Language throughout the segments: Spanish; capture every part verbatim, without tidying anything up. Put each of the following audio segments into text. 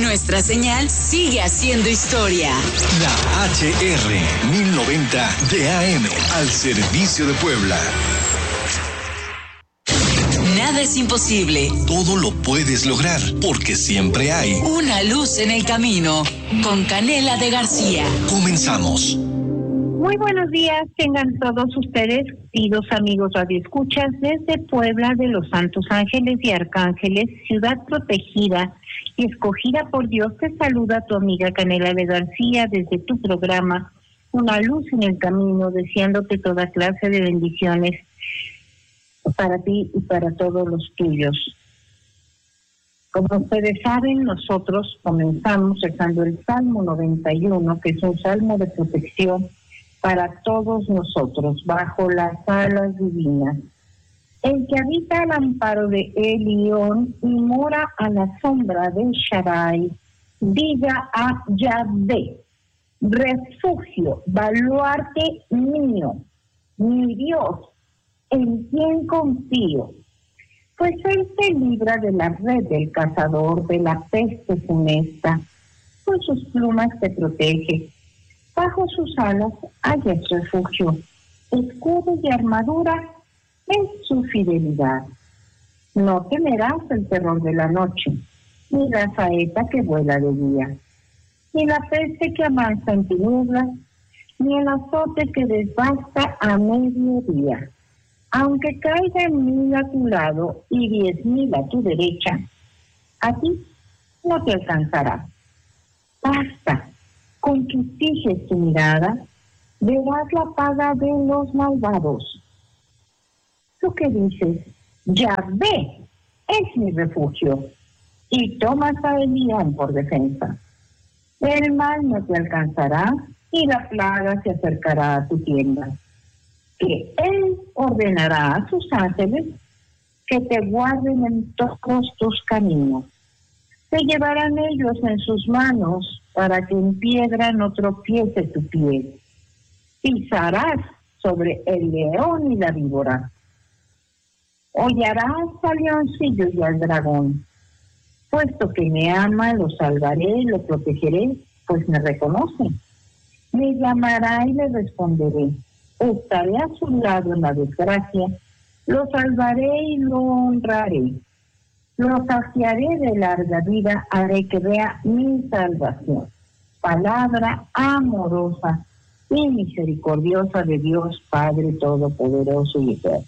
Nuestra señal sigue haciendo historia. La H R mil noventa de A M al servicio de Puebla. Nada es imposible. Todo lo puedes lograr, porque siempre hay una luz en el camino. Con Canela de García. Comenzamos. Muy buenos días, tengan todos ustedes, queridos amigos radioescuchas, desde Puebla de los Santos Ángeles y Arcángeles, ciudad protegida y escogida por Dios. Te saluda tu amiga Canela de García desde tu programa Una Luz en el Camino, deseándote toda clase de bendiciones para ti y para todos los tuyos. Como ustedes saben, nosotros comenzamos rezando el Salmo noventa y uno, que es un salmo de protección para todos nosotros, bajo las alas divinas. El que habita al amparo de Elión y mora a la sombra de Shaddai, diga a Yahvé: refugio, baluarte mío, mi Dios, en quien confío. Pues él te libra de la red del cazador, de la peste funesta, con sus plumas te protege. Bajo sus alas hallas refugio, escudo y armadura es su fidelidad. No temerás el terror de la noche, ni la saeta que vuela de día, ni la peste que avanza en tinieblas, ni el azote que devasta a mediodía. Aunque caigan mil a tu lado y diez mil a tu derecha, a ti no te alcanzará. Basta con que fijes tu mirada, verás la paga de los malvados. Tú que dices: Yahvé es mi refugio, y tomas a Elión por defensa. El mal no te alcanzará, y la plaga se acercará a tu tienda. Que él ordenará a sus ángeles que te guarden en todos tus caminos. Te llevarán ellos en sus manos para que en piedra no tropiece tu pie. Pisarás sobre el león y la víbora. Hollarás al leoncillo y al dragón. Puesto que me ama, lo salvaré, lo protegeré, pues me reconoce. Me llamará y le responderé. Estaré a su lado en la desgracia, lo salvaré y lo honraré. Lo saciaré de larga vida, haré que vea mi salvación. Palabra amorosa y misericordiosa de Dios Padre Todopoderoso y Eterno.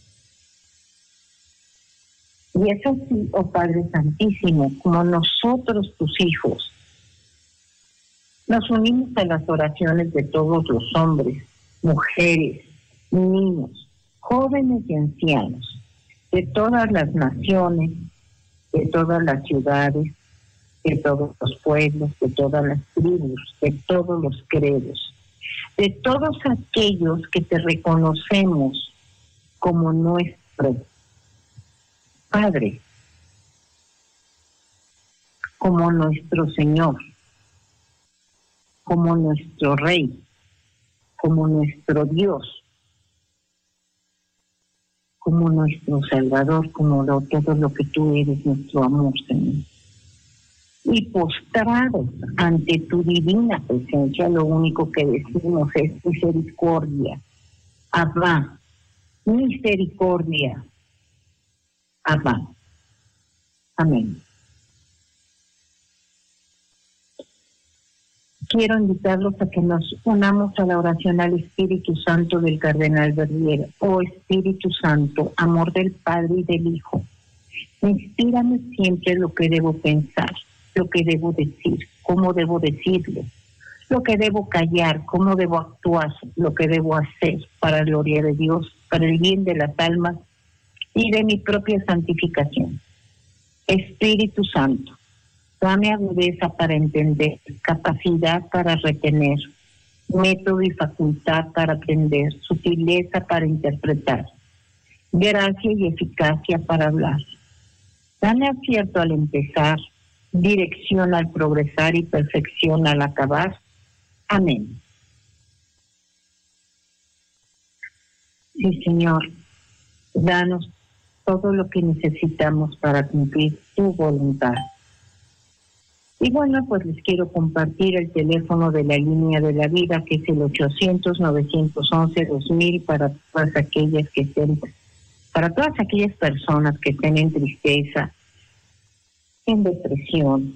Y es así, oh Padre Santísimo, como nosotros, tus hijos, nos unimos a las oraciones de todos los hombres, mujeres, niños, jóvenes y ancianos, de todas las naciones, de todas las ciudades, de todos los pueblos, de todas las tribus, de todos los credos, de todos aquellos que te reconocemos como nuestro Padre, como nuestro Señor, como nuestro Rey, como nuestro Dios, como nuestro Salvador, como lo, todo lo que tú eres, nuestro amor, Señor. Y postrados ante tu divina presencia, lo único que decimos es misericordia. Abba, misericordia. Abba. Amén. Quiero invitarlos a que nos unamos a la oración al Espíritu Santo del Cardenal Verdier. Oh Espíritu Santo, amor del Padre y del Hijo, inspírame siempre lo que debo pensar, lo que debo decir, cómo debo decirlo, lo que debo callar, cómo debo actuar, lo que debo hacer para la gloria de Dios, para el bien de las almas y de mi propia santificación. Espíritu Santo, dame agudeza para entender, capacidad para retener, método y facultad para aprender, sutileza para interpretar, gracia y eficacia para hablar. Dame acierto al empezar, dirección al progresar y perfección al acabar. Amén. Sí, Señor, danos todo lo que necesitamos para cumplir tu voluntad. Y bueno, pues les quiero compartir el teléfono de la línea de la vida, que es el ochocientos, novecientos once, dos mil, para todas aquellas que estén, para todas aquellas personas que estén en tristeza, en depresión,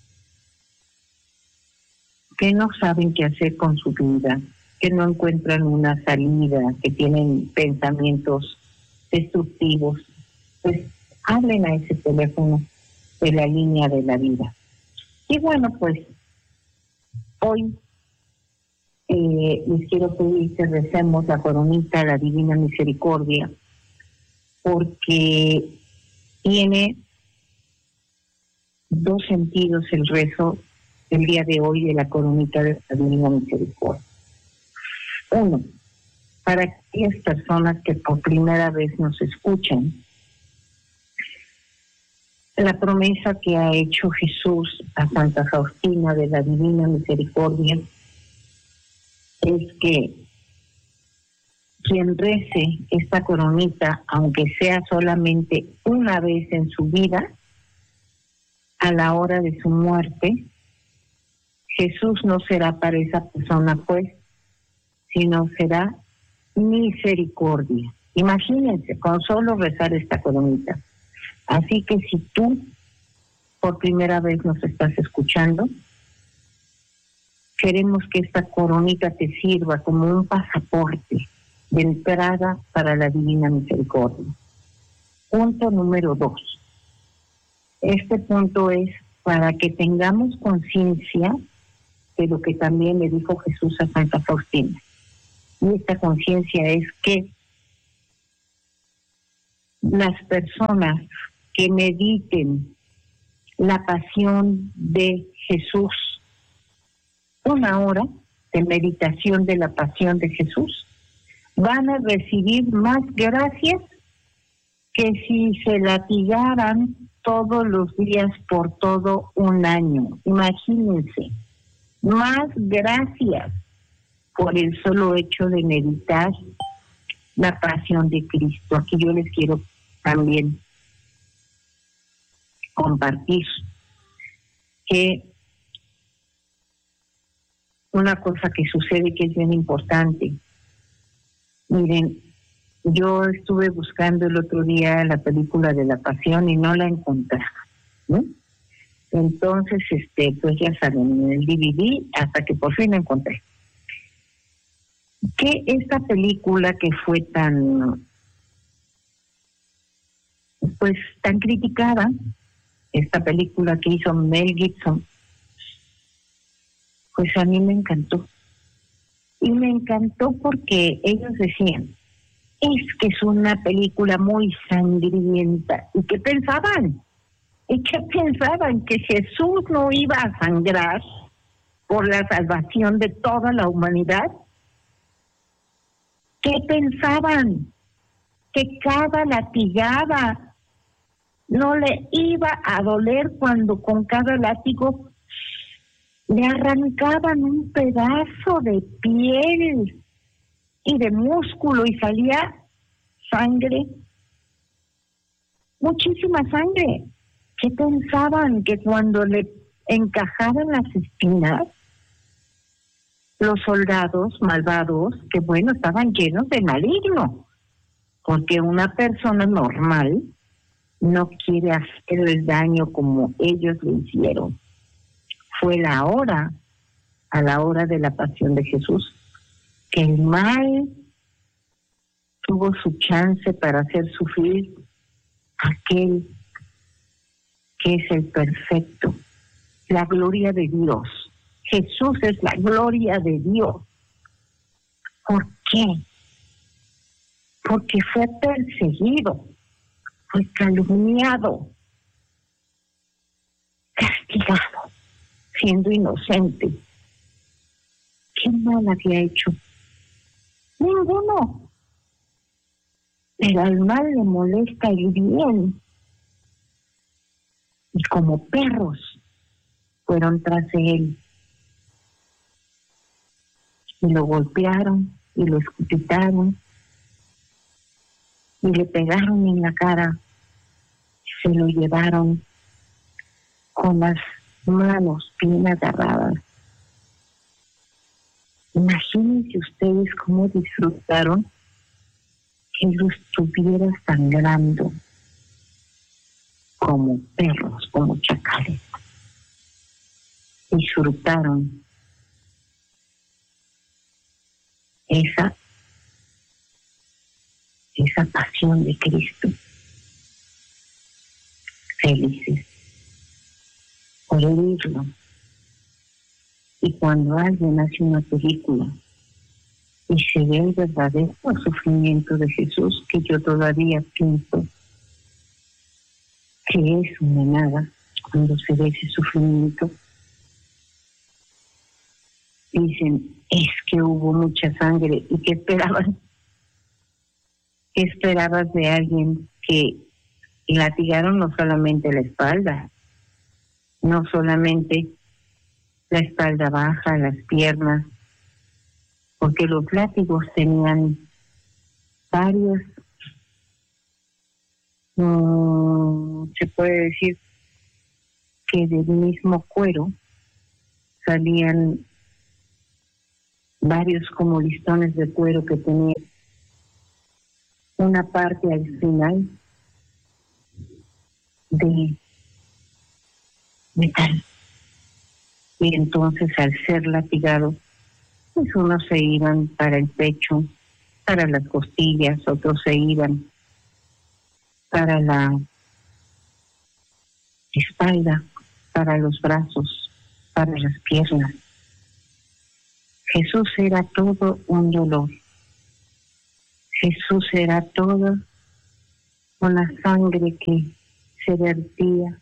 que no saben qué hacer con su vida, que no encuentran una salida, que tienen pensamientos destructivos. Pues hablen a ese teléfono de la línea de la vida. Y bueno, pues hoy eh, les quiero pedir que recemos la coronita de la Divina Misericordia, porque tiene dos sentidos el rezo del día de hoy de la coronita de la Divina Misericordia. Uno, para aquellas personas que por primera vez nos escuchan, la promesa que ha hecho Jesús a Santa Faustina de la Divina Misericordia es que quien rece esta coronita, aunque sea solamente una vez en su vida, a la hora de su muerte, Jesús no será para esa persona pues, sino será misericordia. Imagínense, con solo rezar esta coronita. Así que si tú por primera vez nos estás escuchando, queremos que esta coronita te sirva como un pasaporte de entrada para la Divina Misericordia. Punto número dos. Este punto es para que tengamos conciencia de lo que también le dijo Jesús a Santa Faustina. Y esta conciencia es que las personas que mediten la pasión de Jesús, una hora de meditación de la pasión de Jesús, van a recibir más gracias que si se latigaran todos los días por todo un año. Imagínense, más gracias por el solo hecho de meditar la pasión de Cristo. Aquí yo les quiero también compartir que una cosa que sucede que es bien importante. Miren, yo estuve buscando el otro día la película de la Pasión y no la encontraba, ¿no? Entonces, este, pues ya saben, en el D V D, hasta que por fin la encontré. Que esta película que fue tan, pues tan criticada, esta película que hizo Mel Gibson, pues a mí me encantó. Y me encantó porque ellos decían, es que es una película muy sangrienta. ¿Y qué pensaban? ¿Y qué pensaban? ¿Que Jesús no iba a sangrar por la salvación de toda la humanidad? ¿Qué pensaban? Que cada latigada no le iba a doler cuando con cada látigo le arrancaban un pedazo de piel y de músculo y salía sangre, muchísima sangre. ¿Qué pensaban? Que cuando le encajaban las espinas, los soldados malvados, que bueno, estaban llenos de maligno, porque una persona normal no quiere hacerles daño como ellos le hicieron. Fue la hora, a la hora de la pasión de Jesús, que el mal tuvo su chance para hacer sufrir a aquel que es el perfecto, la gloria de Dios. Jesús es la gloria de Dios. ¿Por qué? Porque fue perseguido, fue calumniado, castigado, siendo inocente. ¿Qué mal había hecho? Ninguno. Pero al mal le molesta el bien. Y como perros fueron tras de él. Y lo golpearon, y lo escupitaron, y le pegaron en la cara. Se lo llevaron con las manos bien agarradas. Imagínense ustedes cómo disfrutaron que lo estuviera sangrando como perros, como chacales. Disfrutaron esa, esa pasión de Cristo. Felices por oírlo. Y cuando alguien hace una película y se ve el verdadero sufrimiento de Jesús, que yo todavía pienso que es una nada cuando se ve ese sufrimiento, dicen, es que hubo mucha sangre. ¿Y qué esperaban? ¿Qué esperabas de alguien que latigaron no solamente la espalda, no solamente la espalda baja, las piernas, porque los látigos tenían varios, um, se puede decir que del mismo cuero salían varios como listones de cuero que tenían una parte al final de metal. Y entonces, al ser latigado, pues unos se iban para el pecho, para las costillas, otros se iban para la espalda, para los brazos, para las piernas. Jesús era todo un dolor. Jesús era todo una sangre que se vertía.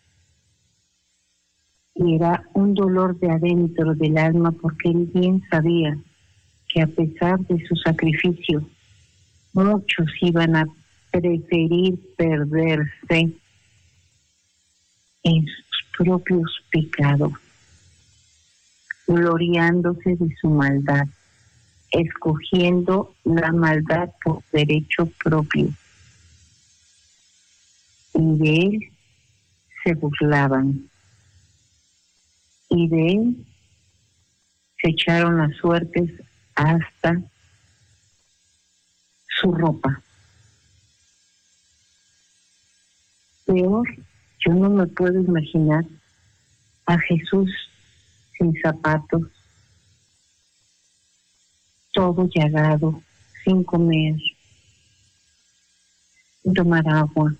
Y era un dolor de adentro del alma, porque él bien sabía que a pesar de su sacrificio, muchos iban a preferir perderse en sus propios pecados, gloriándose de su maldad, escogiendo la maldad por derecho propio. Y de él se burlaban. Y de él se echaron las suertes hasta su ropa. Peor, yo no me puedo imaginar a Jesús sin zapatos, todo llagado, sin comer, sin tomar agua,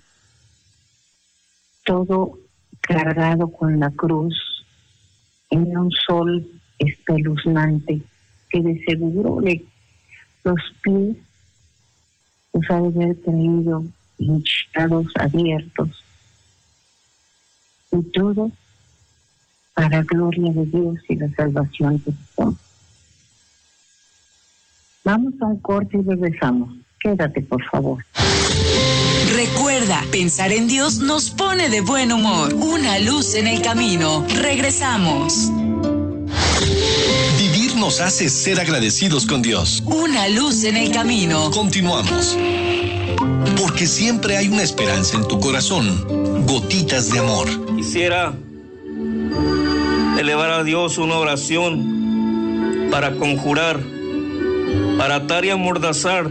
todo cargado con la cruz, en un sol espeluznante, que de seguro le, los pies los ha de haber traído hinchados, abiertos, y todo para gloria de Dios y la salvación de todos. Vamos a un corte y regresamos. Quédate, por favor. Recuerda, pensar en Dios nos pone de buen humor. Una luz en el camino. Regresamos. Vivir nos hace ser agradecidos con Dios. Una luz en el camino. Continuamos. Porque siempre hay una esperanza en tu corazón. Gotitas de amor. Quisiera elevar a Dios una oración para conjurar, para atar y amordazar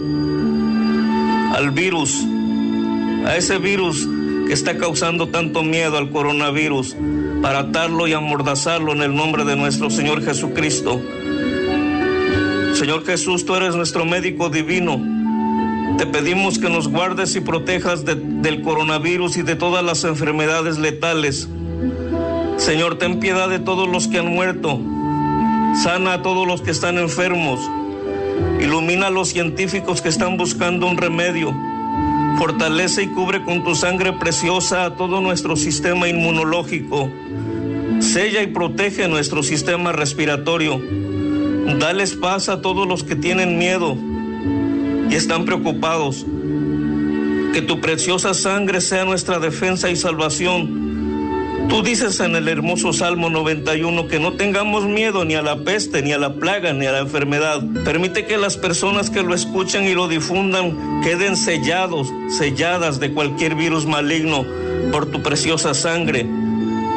al virus, a ese virus que está causando tanto miedo, al coronavirus, para atarlo y amordazarlo en el nombre de nuestro Señor Jesucristo. Señor Jesús, tú eres nuestro médico divino. Te pedimos que nos guardes y protejas de, del coronavirus y de todas las enfermedades letales. Señor, ten piedad de todos los que han muerto. Sana a todos los que están enfermos. Ilumina a los científicos que están buscando un remedio. Fortalece y cubre con tu sangre preciosa a todo nuestro sistema inmunológico. Sella y protege nuestro sistema respiratorio. Dales paz a todos los que tienen miedo y están preocupados. Que tu preciosa sangre sea nuestra defensa y salvación. Tú dices en el hermoso Salmo noventa y uno que no tengamos miedo ni a la peste, ni a la plaga, ni a la enfermedad. Permite que las personas que lo escuchen y lo difundan queden sellados, selladas de cualquier virus maligno por tu preciosa sangre.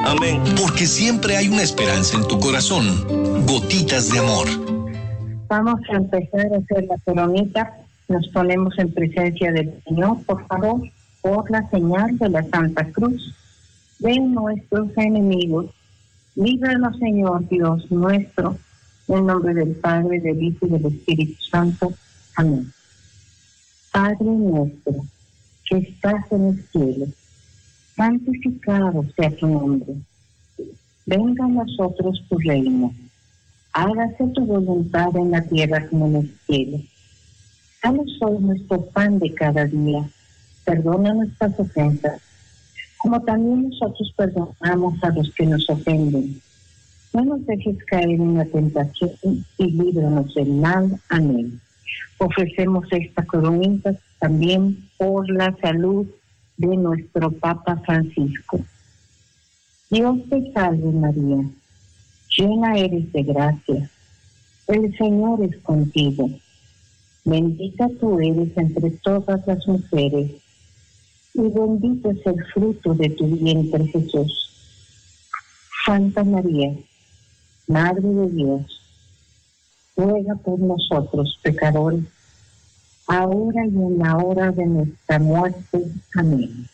Amén. Porque siempre hay una esperanza en tu corazón. Gotitas de amor. Vamos a empezar a hacer la coronita. Nos ponemos en presencia del Señor, por favor, por la señal de la Santa Cruz de nuestros enemigos. Líbranos, Señor Dios nuestro, en nombre del Padre, del Hijo y del Espíritu Santo. Amén. Padre nuestro, que estás en el cielo, santificado sea tu nombre. Venga a nosotros tu reino. Hágase tu voluntad en la tierra como en el cielo. Danos hoy nuestro pan de cada día. Perdona nuestras ofensas, como también nosotros perdonamos a los que nos ofenden. No nos dejes caer en la tentación y líbranos del mal. Amén. Ofrecemos esta coronita también por la salud de nuestro Papa Francisco. Dios te salve María, llena eres de gracia, el Señor es contigo. Bendita tú eres entre todas las mujeres, y bendito es el fruto de tu vientre Jesús. Santa María, Madre de Dios, ruega por nosotros pecadores, ahora y en la hora de nuestra muerte. Amén.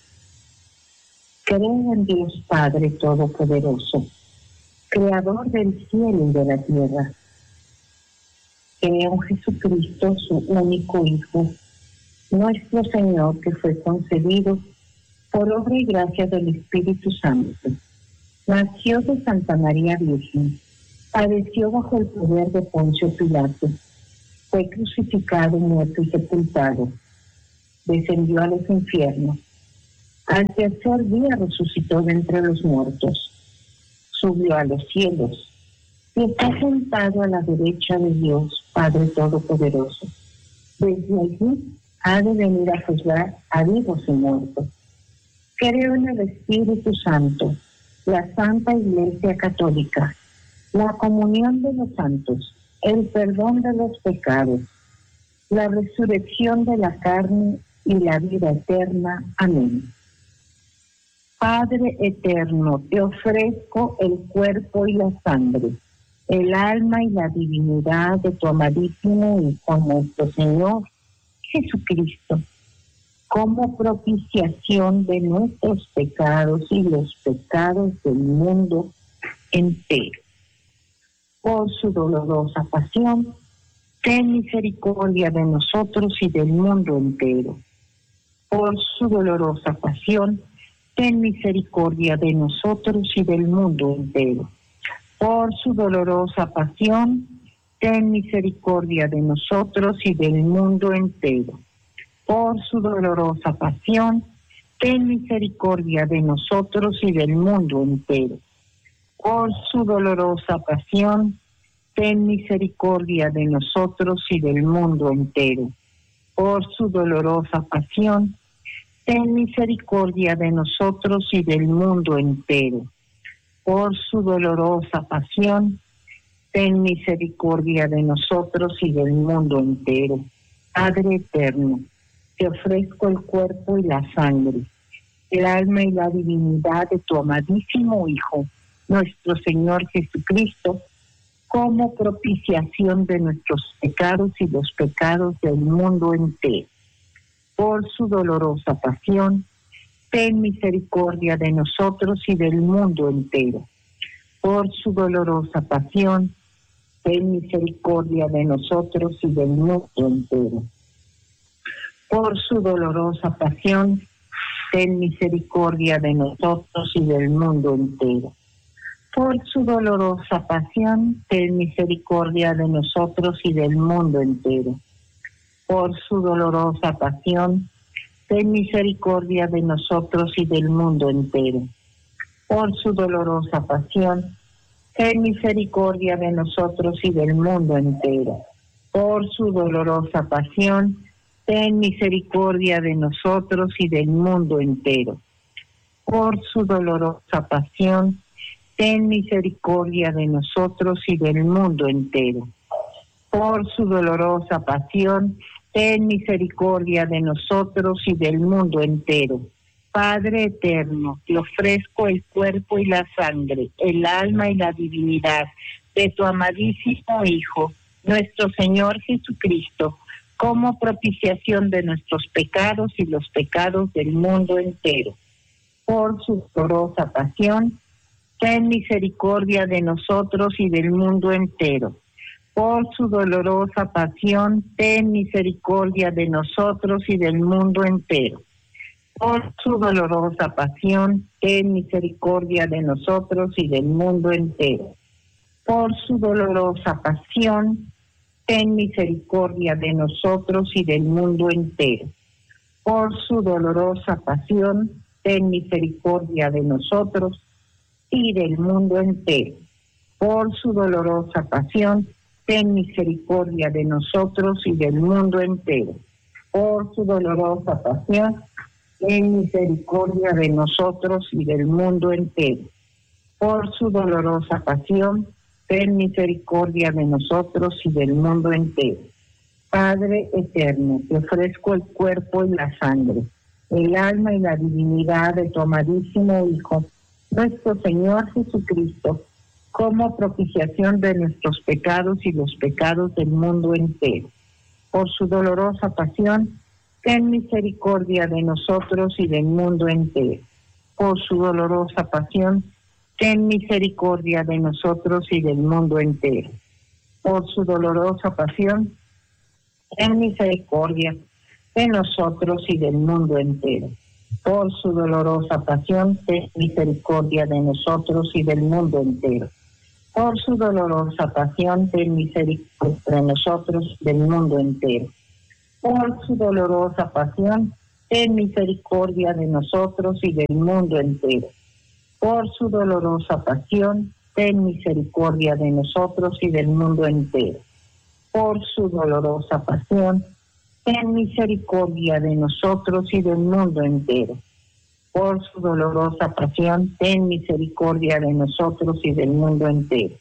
Creo en Dios Padre Todopoderoso, Creador del cielo y de la tierra. Creo en Jesucristo, su único Hijo, nuestro Señor, que fue concebido por obra y gracia del Espíritu Santo. Nació de Santa María Virgen, padeció bajo el poder de Poncio Pilato, fue crucificado, muerto y sepultado, descendió a los infiernos, al tercer día resucitó de entre los muertos, subió a los cielos y está sentado a la derecha de Dios, Padre Todopoderoso. Desde allí ha de venir a juzgar a vivos y muertos. Creo en el Espíritu Santo, la Santa Iglesia Católica, la comunión de los santos, el perdón de los pecados, la resurrección de la carne y la vida eterna. Amén. Padre eterno, te ofrezco el cuerpo y la sangre, el alma y la divinidad de tu amadísimo Hijo nuestro Señor Jesucristo, como propiciación de nuestros pecados y los pecados del mundo entero. Por su dolorosa pasión, ten misericordia de nosotros y del mundo entero. Por su dolorosa pasión, ten misericordia de nosotros y del mundo entero. Por su dolorosa pasión, ten misericordia de nosotros y del mundo entero. Por su dolorosa pasión, ten misericordia de nosotros y del mundo entero. Por su dolorosa pasión, ten misericordia de nosotros y del mundo entero. Por su dolorosa pasión, ten misericordia de nosotros y del mundo entero. Por su dolorosa pasión, ten misericordia de nosotros y del mundo entero. Padre eterno, te ofrezco el cuerpo y la sangre, el alma y la divinidad de tu amadísimo Hijo, nuestro Señor Jesucristo, como propiciación de nuestros pecados y los pecados del mundo entero. Por su dolorosa pasión, ten misericordia de nosotros y del mundo entero. Por su dolorosa pasión, ten misericordia de nosotros y del mundo entero. Por su dolorosa pasión, ten misericordia de nosotros y del mundo entero. Por su dolorosa pasión, ten misericordia de nosotros y del mundo entero. Por su dolorosa pasión, ten misericordia de nosotros y del mundo entero. Por su dolorosa pasión, ten misericordia de nosotros y del mundo entero. Por su dolorosa pasión, ten misericordia de nosotros y del mundo entero. Por su dolorosa pasión, ten misericordia de nosotros y del mundo entero. Por su dolorosa pasión, ten misericordia de nosotros y del mundo entero. Padre eterno, te ofrezco el cuerpo y la sangre, el alma y la divinidad de tu amadísimo Hijo, nuestro Señor Jesucristo, como propiciación de nuestros pecados y los pecados del mundo entero. Por su dolorosa pasión, ten misericordia de nosotros y del mundo entero. Por su dolorosa pasión, ten misericordia de nosotros y del mundo entero. Por su dolorosa pasión, ten misericordia de nosotros y del mundo entero. Por su dolorosa pasión, ten misericordia de nosotros y del mundo entero. Por su dolorosa pasión, ten misericordia de nosotros y del mundo entero. Por su dolorosa pasión, ten misericordia de nosotros y del mundo entero. Por su dolorosa pasión, ten misericordia de nosotros y del mundo entero. Por su dolorosa pasión, ten misericordia de nosotros y del mundo entero. Padre eterno, te ofrezco el cuerpo y la sangre, el alma y la divinidad de tu amadísimo Hijo, nuestro Señor Jesucristo, como propiciación de nuestros pecados y los pecados del mundo entero. Por su dolorosa pasión, ten misericordia de nosotros y del mundo entero. Por su dolorosa pasión, ten misericordia de nosotros y del mundo entero. Por su dolorosa pasión, ten misericordia de nosotros y del mundo entero. Por su dolorosa pasión, ten misericordia de nosotros y del mundo entero. Por su dolorosa pasión, ten misericordia de nosotros y del mundo entero. Por su dolorosa pasión, ten misericordia de nosotros y del mundo entero. Por su dolorosa pasión, ten misericordia de nosotros y del mundo entero. Por su dolorosa pasión, ten misericordia de nosotros y del mundo entero. Por su dolorosa pasión, ten misericordia de nosotros y del mundo entero.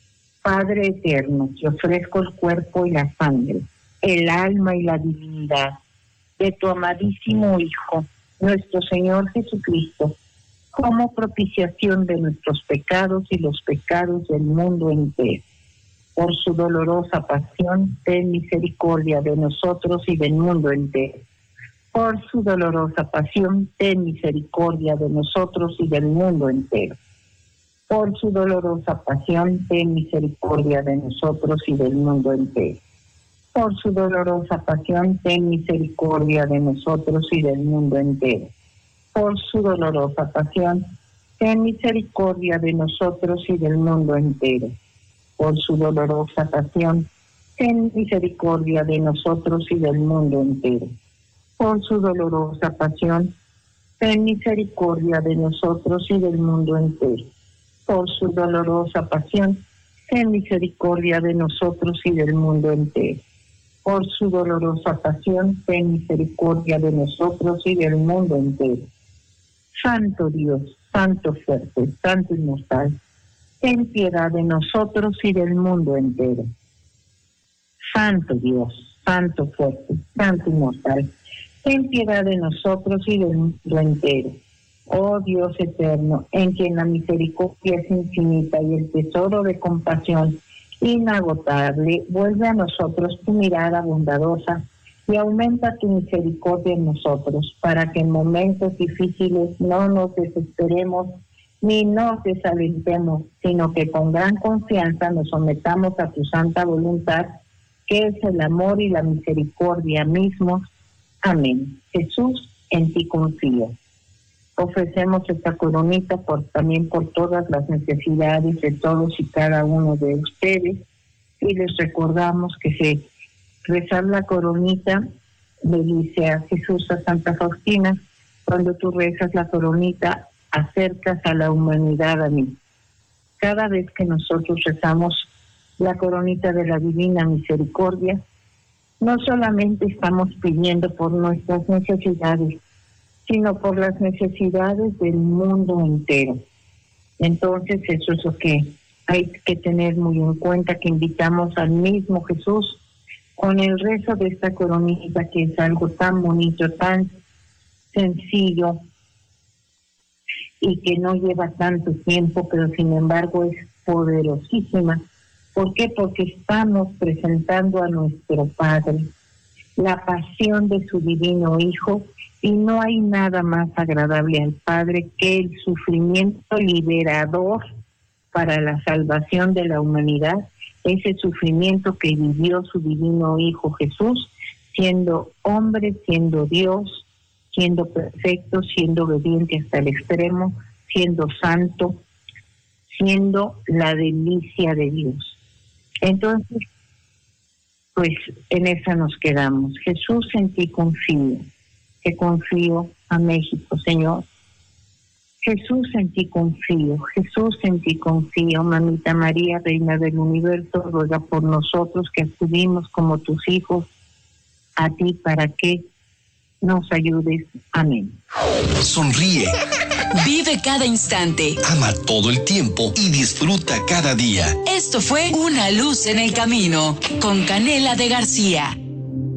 Padre eterno, te ofrezco el cuerpo y la sangre, el alma y la divinidad de tu amadísimo Hijo, nuestro Señor Jesucristo, como propiciación de nuestros pecados y los pecados del mundo entero. Por su dolorosa pasión, ten misericordia de nosotros y del mundo entero. Por su dolorosa pasión, ten misericordia de nosotros y del mundo entero. Por su dolorosa pasión, ten misericordia de nosotros y del mundo entero. Por su dolorosa pasión, ten misericordia de nosotros y del mundo entero. Por su dolorosa pasión, ten misericordia de nosotros y del mundo entero. Por su dolorosa pasión, ten misericordia de nosotros y del mundo entero. Por su dolorosa pasión, ten misericordia de nosotros y del mundo entero. Por su dolorosa pasión, ten misericordia de nosotros y del mundo entero. Por su dolorosa pasión, ten misericordia de nosotros y del mundo entero. Santo Dios, Santo fuerte, Santo inmortal, ten piedad de nosotros y del mundo entero. Santo Dios, Santo fuerte, Santo inmortal, ten piedad de nosotros y del mundo entero. Oh Dios eterno, en quien la misericordia es infinita y el tesoro de compasión inagotable, vuelve a nosotros tu mirada bondadosa y aumenta tu misericordia en nosotros, para que en momentos difíciles no nos desesperemos ni nos desalentemos, sino que con gran confianza nos sometamos a tu santa voluntad, que es el amor y la misericordia mismos. Amén. Jesús, en ti confío. Ofrecemos esta coronita por, también por todas las necesidades de todos y cada uno de ustedes, y les recordamos que se rezar la coronita le dice a Jesús a Santa Faustina: cuando tú rezas la coronita, acercas a la humanidad a mí. Cada vez que nosotros rezamos la coronita de la Divina Misericordia, no solamente estamos pidiendo por nuestras necesidades, sino por las necesidades del mundo entero. Entonces eso es lo que hay que tener muy en cuenta, que invitamos al mismo Jesús con el rezo de esta coronita, que es algo tan bonito, tan sencillo, y que no lleva tanto tiempo, pero sin embargo es poderosísima. ¿Por qué? Porque estamos presentando a nuestro Padre la pasión de su divino Hijo, y no hay nada más agradable al Padre que el sufrimiento liberador para la salvación de la humanidad, ese sufrimiento que vivió su divino Hijo Jesús, siendo hombre, siendo Dios, siendo perfecto, siendo obediente hasta el extremo, siendo santo, siendo la delicia de Dios. Entonces, pues en esa nos quedamos. Jesús, en ti confío, te confío a México, Señor. Jesús, en ti confío, Jesús, en ti confío. Mamita María, Reina del Universo, ruega por nosotros que acudimos como tus hijos a ti para que nos ayudes. Amén. Sonríe. Vive cada instante. Ama todo el tiempo y disfruta cada día. Esto fue Una Luz en el Camino con Canela de García.